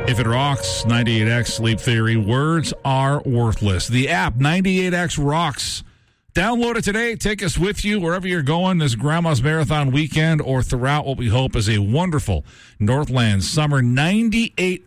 If it rocks, 98X Sleep Theory. Words are worthless. The app, 98X Rocks. Download it today. Take us with you wherever you're going this Grandma's Marathon weekend or throughout what we hope is a wonderful Northland summer. 98